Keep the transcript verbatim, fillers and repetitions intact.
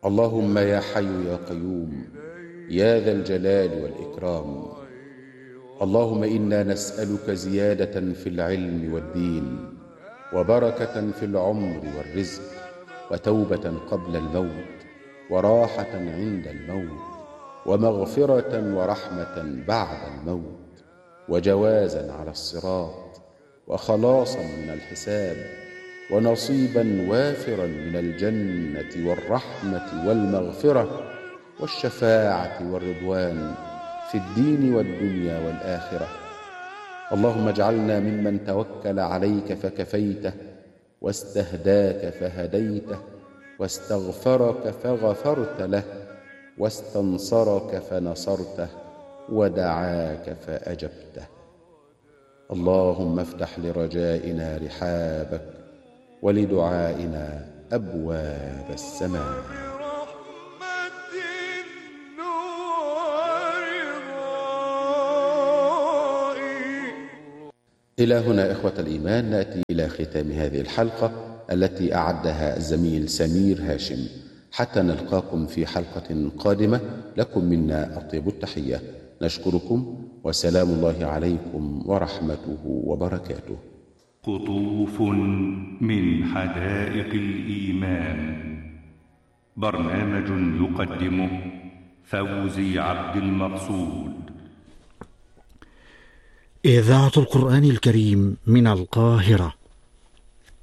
اللهم يا حي يا قيوم يا ذا الجلال والإكرام، اللهم إنا نسألك زيادة في العلم والدين، وبركة في العمر والرزق، وتوبة قبل الموت، وراحة عند الموت، ومغفرة ورحمة بعد الموت، وجوازا على الصراط، وخلاصا من الحساب، ونصيبا وافرا من الجنة والرحمة والمغفرة والشفاعة والرضوان في الدين والدنيا والآخرة. اللهم اجعلنا ممن توكل عليك فكفيته، واستهداك فهديته، واستغفرك فغفرت له، واستنصرك فنصرته، ودعاك فأجبته. اللهم افتح لرجائنا رحابك، ولدعائنا أبواب السماء. إلى هنا إخوة الإيمان نأتي إلى ختام هذه الحلقة التي أعدها الزميل سمير هاشم. حتى نلقاكم في حلقة قادمة، لكم منا أطيب التحية. نشكركم، وسلام الله عليكم ورحمته وبركاته. قطوف من حدائق الإيمان، برنامج يقدمه فوزي عبد المقصود. إذاعة القرآن الكريم من القاهرة.